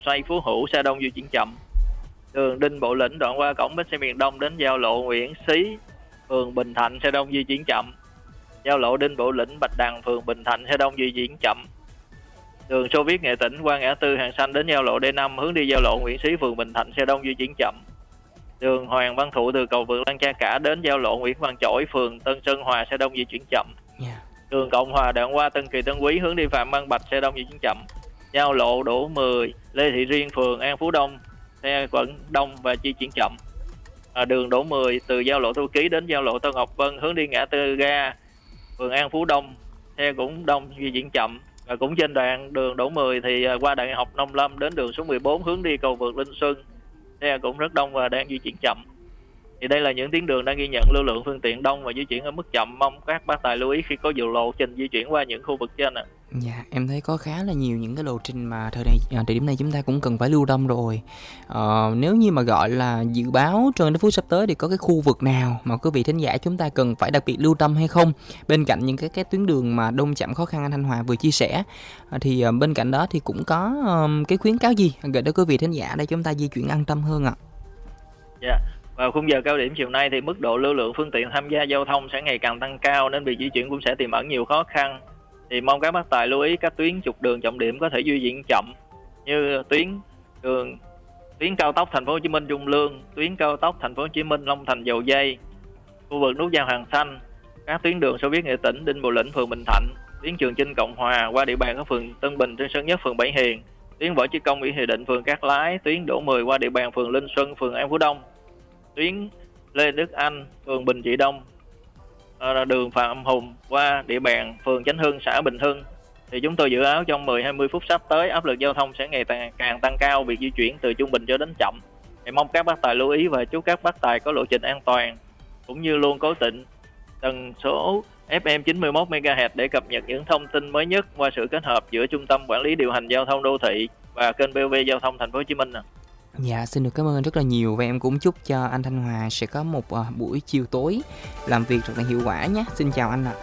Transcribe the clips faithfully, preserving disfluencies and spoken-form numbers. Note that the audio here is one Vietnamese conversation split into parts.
xoay Phú Hữu xe đông di chuyển chậm. Đường Đinh Bộ Lĩnh đoạn qua cổng bến xe miền Đông đến giao lộ Nguyễn Xí, phường Bình Thạnh xe đông di chuyển chậm. Giao lộ Đinh Bộ Lĩnh Bạch Đằng, phường Bình Thạnh xe đông di chuyển chậm. Đường Xô Viết Nghệ Tĩnh qua ngã tư Hàng Xanh đến giao lộ D năm hướng đi giao lộ Nguyễn Xí, phường Bình Thạnh xe đông di chuyển chậm. Đường Hoàng Văn Thụ từ cầu vượt Lan Cha Cả đến giao lộ Nguyễn Văn Chỗi, phường Tân Sơn Hòa xe đông di chuyển chậm. Yeah. Đường Cộng Hòa đoạn qua Tân Kỳ Tân Quý hướng đi Phạm Văn Bạch xe đông di chuyển chậm. Giao lộ Đỗ mười Lê Thị Riêng, phường An Phú Đông xe vẫn đông và di chuyển chậm. À, đường Đỗ mười từ giao lộ Thu Ký đến giao lộ Tân Ngọc Vân hướng đi ngã tư ga phường An Phú Đông xe cũng đông di chuyển chậm. Và cũng trên đoạn đường Đỗ mười thì qua Đại học Nông Lâm đến đường số mười bốn hướng đi cầu vượt Linh Xuân xe cũng rất đông và đang di chuyển chậm. Thì đây là những tuyến đường đang ghi nhận lưu lượng phương tiện đông và di chuyển ở mức chậm. Mong các bác tài lưu ý khi có dự lộ trình di chuyển qua những khu vực trên ạ. Dạ, em thấy có khá là nhiều những cái lộ trình mà thời này à, thời điểm này chúng ta cũng cần phải lưu tâm rồi. Ờ, nếu như mà gọi là dự báo trong phút sắp tới thì có cái khu vực nào mà quý vị thính giả chúng ta cần phải đặc biệt lưu tâm hay không? Bên cạnh những cái cái tuyến đường mà đông chậm khó khăn anh Thanh Hòa vừa chia sẻ, à, thì à, bên cạnh đó thì cũng có um, cái khuyến cáo gì gửi đến quý vị thính giả để chúng ta di chuyển an tâm hơn ạ? Dạ. Vào khung giờ cao điểm chiều nay thì mức độ lưu lượng phương tiện tham gia giao thông sẽ ngày càng tăng cao nên việc di chuyển cũng sẽ tiềm ẩn nhiều khó khăn. Thì mong các bác tài lưu ý các tuyến trục đường trọng điểm có thể di chuyển chậm như tuyến đường tuyến cao tốc Thành phố Hồ Chí Minh Trung Lương, tuyến cao tốc Thành phố Hồ Chí Minh Long Thành Dầu Giây, khu vực nút giao Hàng Xanh, các tuyến đường Xô Viết Nghệ Tĩnh, Đinh Bộ Lĩnh, phường Bình Thạnh, tuyến Trường Chinh Cộng Hòa qua địa bàn các phường Tân Bình, Tân Sơn Nhất, phường Bảy Hiền, tuyến Võ Chí Công, Nguyễn Thị Định, phường Cát Lái, tuyến Đỗ mười qua địa bàn phường Linh Xuân, phường An Phú Đông, tuyến Lê Đức Anh, phường Bình Trị Đông, đường Phạm Hùng qua địa bàn phường Chánh Hưng, xã Bình Hưng. Thì chúng tôi dự báo trong mười đến hai mươi phút sắp tới áp lực giao thông sẽ ngày càng tăng cao, việc di chuyển từ trung bình cho đến chậm. Thì mong các bác tài lưu ý và chúc các bác tài có lộ trình an toàn cũng như luôn cố định tần số ép em chín mươi mốt mê ga héc để cập nhật những thông tin mới nhất qua sự kết hợp giữa Trung tâm Quản lý Điều hành Giao thông Đô thị và kênh bê o vê Giao thông Thành phố Hồ Chí Minh. Dạ, xin được cảm ơn rất là nhiều và em cũng chúc cho anh Thanh Hòa sẽ có một uh, buổi chiều tối làm việc rất là hiệu quả nhé. Xin chào anh ạ.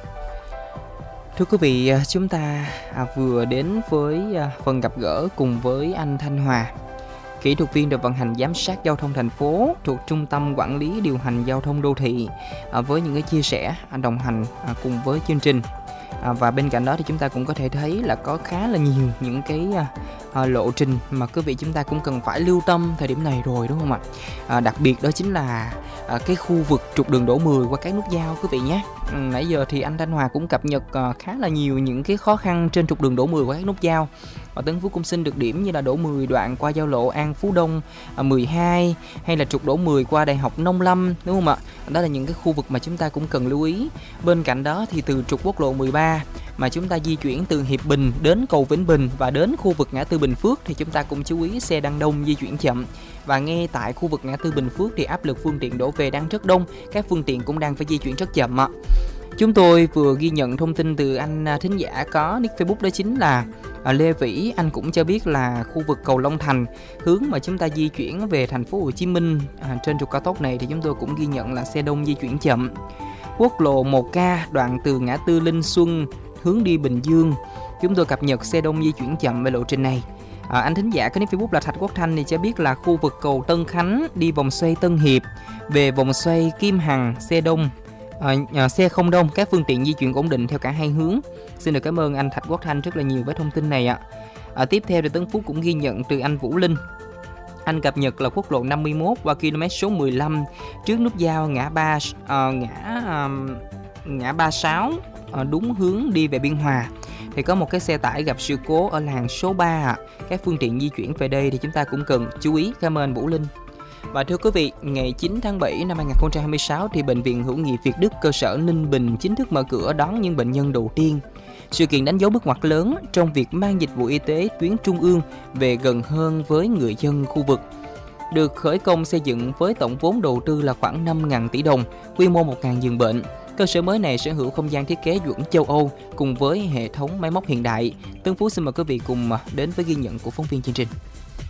Thưa quý vị, chúng ta uh, vừa đến với uh, phần gặp gỡ cùng với anh Thanh Hòa, kỹ thuật viên đội vận hành giám sát giao thông thành phố thuộc Trung tâm Quản lý Điều hành Giao thông Đô thị, uh, với những cái chia sẻ uh, đồng hành uh, cùng với chương trình. À, và bên cạnh đó thì chúng ta cũng có thể thấy là có khá là nhiều những cái à, à, lộ trình mà quý vị chúng ta cũng cần phải lưu tâm thời điểm này rồi, đúng không ạ? À, đặc biệt đó chính là à, cái khu vực trục đường Đỗ mười qua các nút giao quý vị nhé. Ừ, nãy giờ thì anh Thanh Hòa cũng cập nhật à, khá là nhiều những cái khó khăn trên trục đường Đỗ mười qua các nút giao. Và Tân Phú cũng xin được điểm như là Đỗ mười đoạn qua giao lộ An Phú Đông à, mười hai, hay là trục Đỗ mười qua Đại học Nông Lâm, đúng không ạ? Đó là những cái khu vực mà chúng ta cũng cần lưu ý. Bên cạnh đó thì từ trục quốc lộ mười ba mà chúng ta di chuyển từ Hiệp Bình đến cầu Vĩnh Bình và đến khu vực ngã tư Bình Phước thì chúng ta cũng chú ý xe đang đông di chuyển chậm. Và ngay tại khu vực ngã tư Bình Phước thì áp lực phương tiện đổ về đang rất đông, các phương tiện cũng đang phải di chuyển rất chậm ạ. Chúng tôi vừa ghi nhận thông tin từ anh thính giả có nick Facebook đó chính là Lê Vĩ. Anh cũng cho biết là khu vực cầu Long Thành, hướng mà chúng ta di chuyển về thành phố Hồ Chí Minh à, trên trục cao tốc này thì chúng tôi cũng ghi nhận là xe đông di chuyển chậm. Quốc lộ một K đoạn từ ngã tư Linh Xuân hướng đi Bình Dương, chúng tôi cập nhật xe đông di chuyển chậm về lộ trình này. À, anh thính giả có nick Facebook là Thạch Quốc Thanh thì cho biết là khu vực cầu Tân Khánh đi vòng xoay Tân Hiệp về vòng xoay Kim Hằng xe đông. À, à, xe không đông, các phương tiện di chuyển ổn định theo cả hai hướng. Xin được cảm ơn anh Thạch Quốc Thanh rất là nhiều với thông tin này ạ. À, tiếp theo thì Tân Phú cũng ghi nhận từ anh Vũ Linh. Anh cập nhật là quốc lộ năm mươi mốt qua km số mười lăm trước nút giao ngã ba uh, ngã uh, ngã ba mươi sáu uh, đúng hướng đi về Biên Hòa. Thì có một cái xe tải gặp sự cố ở làn số ba ạ. Các phương tiện di chuyển về đây thì chúng ta cũng cần chú ý. Cảm ơn Vũ Linh. Và thưa quý vị, ngày chín tháng bảy năm hai nghìn không trăm hai mươi sáu thì Bệnh viện Hữu nghị Việt Đức cơ sở Ninh Bình chính thức mở cửa đón những bệnh nhân đầu tiên. Sự kiện đánh dấu bước ngoặt lớn trong việc mang dịch vụ y tế tuyến trung ương về gần hơn với người dân khu vực. Được khởi công xây dựng với tổng vốn đầu tư là khoảng năm nghìn tỷ đồng, quy mô một nghìn giường bệnh. Cơ sở mới này sở hữu không gian thiết kế chuẩn châu Âu cùng với hệ thống máy móc hiện đại. Tân Phú xin mời quý vị cùng đến với ghi nhận của phóng viên chương trình.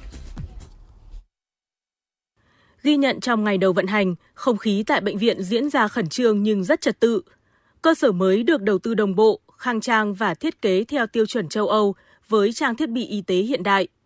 Ghi nhận trong ngày đầu vận hành, không khí tại bệnh viện diễn ra khẩn trương nhưng rất trật tự. Cơ sở mới được đầu tư đồng bộ, khang trang và thiết kế theo tiêu chuẩn châu Âu với trang thiết bị y tế hiện đại.